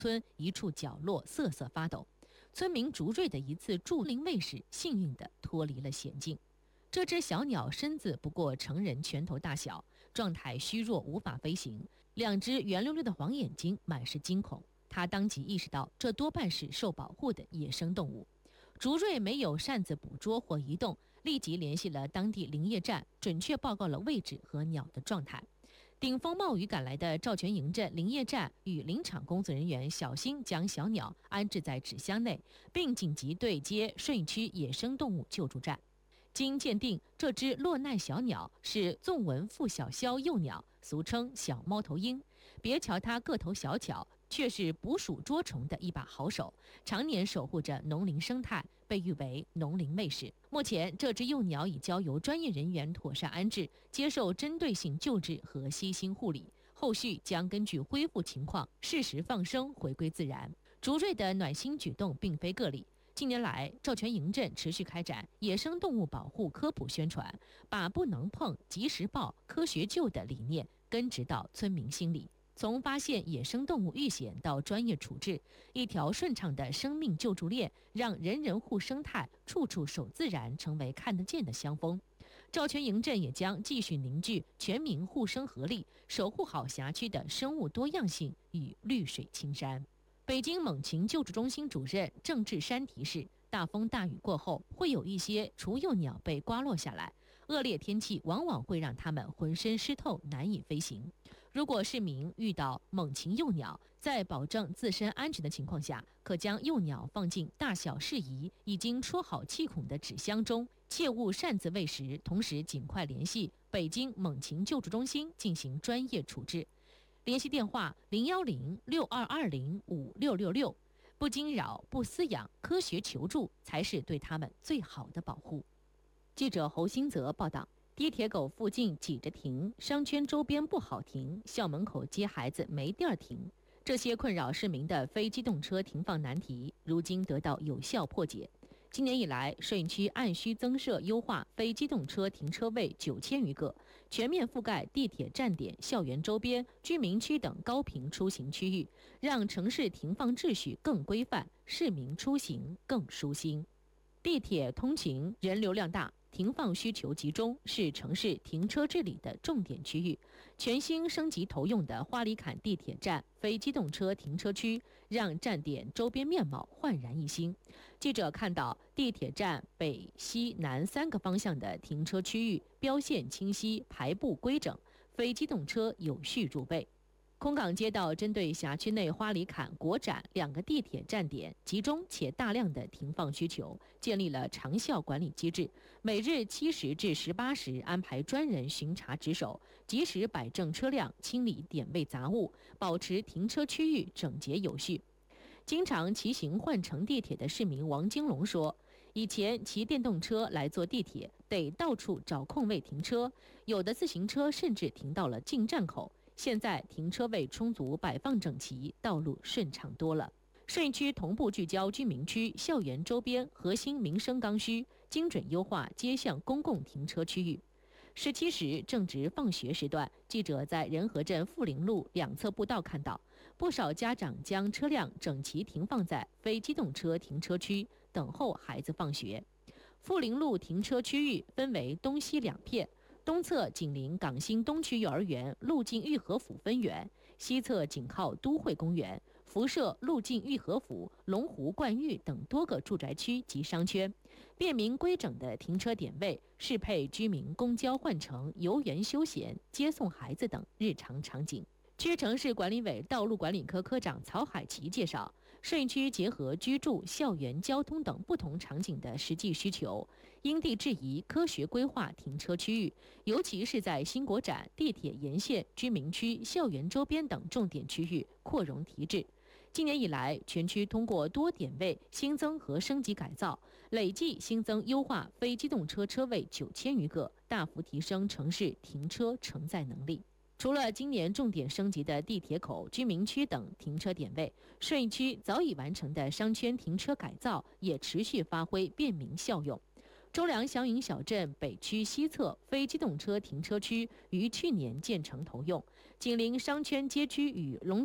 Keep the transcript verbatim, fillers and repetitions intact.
村一处角落瑟瑟发抖。村民竹瑞的一次助林喂食，幸运地脱离了险境。这只小鸟身子不过成人拳头大小，状态虚弱，无法飞行，两只圆溜溜的黄眼睛满是惊恐。他当即意识到，这多半是受保护的野生动物。竹瑞没有擅自捕捉或移动，立即联系了当地林业站，准确报告了位置和鸟的状态。顶风冒雨赶来的赵全营镇林业站与林场工作人员小心将小鸟安置在纸箱内，并紧急对接顺义区野生动物救助站。经鉴定，这只落难小鸟是纵纹腹小枭幼鸟，俗称小猫头鹰。别瞧它个头小巧，却是捕鼠捉虫的一把好手，常年守护着农林生态，被誉为农林卫士。目前，这只幼鸟已交由专业人员妥善安置，接受针对性救治和悉心护理，后续将根据恢复情况适时放生，回归自然。竹瑞的暖心举动并非个例。近年来，赵全营镇持续开展野生动物保护科普宣传，把不能碰、及时报、科学救的理念根植到村民心里。从发现野生动物遇险到专业处置，一条顺畅的生命救助链，让人人护生态、处处守自然成为看得见的香风。赵全营镇也将继续凝聚全民护生合力，守护好辖区的生物多样性与绿水青山。北京猛禽救助中心主任郑志山提示，大风大雨过后，会有一些雏幼鸟被刮落下来，恶劣天气往往会让它们浑身湿透，难以飞行。如果市民遇到猛禽幼鸟，在保证自身安全的情况下，可将幼鸟放进大小适宜、已经戳好气孔的纸箱中，切勿擅自喂食，同时尽快联系北京猛禽救助中心进行专业处置。联系电话零幺零六二二零五六六六，不惊扰、不饲养，科学求助才是对他们最好的保护。记者侯新泽报道。地铁口附近挤着停，商圈周边不好停，校门口接孩子没地儿停，这些困扰市民的非机动车停放难题，如今得到有效破解。今年以来，顺义区按需增设优化非机动车停车位九千余个，全面覆盖地铁站点、校园周边、居民区等高频出行区域，让城市停放秩序更规范，市民出行更舒心。地铁通勤人流量大，停放需求集中，是城市停车治理的重点区域。全新升级投用的花里坎地铁站非机动车停车区，让站点周边面貌焕然一新。记者看到地铁站北、西、南三个方向的停车区域标线清晰，排布规整，非机动车有序入位。空港街道针对辖区内花里坎、国展两个地铁站点集中且大量的停放需求，建立了长效管理机制，每日七时至十八时安排专人巡查值守，及时摆正车辆，清理点位杂物，保持停车区域整洁有序。经常骑行换乘地铁的市民王金龙说，以前骑电动车来坐地铁得到处找空位停车，有的自行车甚至停到了进站口，现在停车位充足，摆放整齐，道路顺畅多了。顺义区同步聚焦居民区、校园周边核心民生刚需，精准优化街巷公共停车区域。十七时正值放学时段，记者在仁和镇富林路两侧步道看到，不少家长将车辆整齐停放在非机动车停车区，等候孩子放学。富林路停车区域分为东西两片，东侧紧邻港新东区幼儿园、路径玉和府分园，西侧紧靠都会公园，辐射路径玉和府、龙湖冠玉等多个住宅区及商圈，便民规整的停车点位，适配居民公交换乘、游园休闲、接送孩子等日常场景。区城市管理委道路管理科科长曹海琪介绍，顺义区结合居住、校园、交通等不同场景的实际需求，因地制宜科学规划停车区域，尤其是在新国展、地铁沿线、居民区、校园周边等重点区域扩容提质。今年以来，全区通过多点位新增和升级改造，累计新增优化非机动车车位九千余个，大幅提升城市停车承载能力。除了今年重点升级的地铁口、居民区等停车点位，顺义区早已完成的商圈停车改造也持续发挥便民效用。周良祥云小镇北区西侧非机动车停车区于去年建成投用，紧邻商圈街区与龙